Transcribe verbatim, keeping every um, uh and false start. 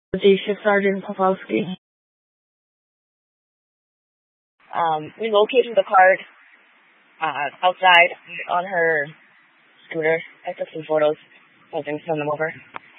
Day Shift Sergeant Pawlowski. Um, we located the card uh, outside on her scooter. I took some photos. I was going to send them over.